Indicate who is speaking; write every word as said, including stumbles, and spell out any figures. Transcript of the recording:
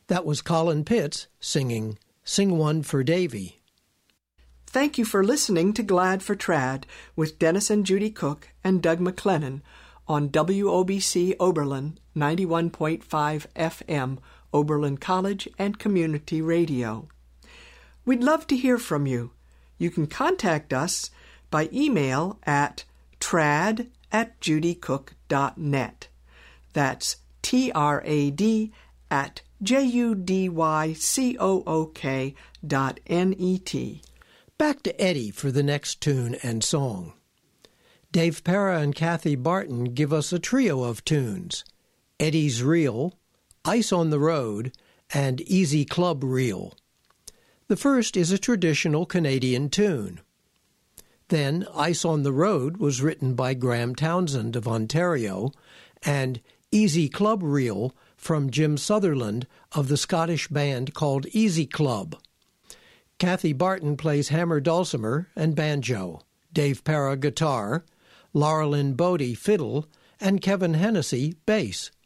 Speaker 1: That was Colin Pitts singing Sing One for Davy.
Speaker 2: Thank you for listening to Glad for Trad with Dennis and Judy Cook and Doug McLennan on W O B C Oberlin ninety-one point five F M, Oberlin College and Community Radio. We'd love to hear from you. You can contact us by email at trad at judycook dot net. That's T R A D at J U D Y C O O K dot N E T.
Speaker 1: Back to Eddie for the next tune and song. Dave Para and Kathy Barton give us a trio of tunes: Eddie's Reel, Ice on the Road, and Easy Club Reel. The first is a traditional Canadian tune. Then Ice on the Road was written by Graham Townsend of Ontario, and Easy Club Reel from Jim Sutherland of the Scottish band called Easy Club. Kathy Barton plays hammer dulcimer and banjo, Dave Para guitar, Laurelyn Bodie fiddle, and Kevin Hennessy bass.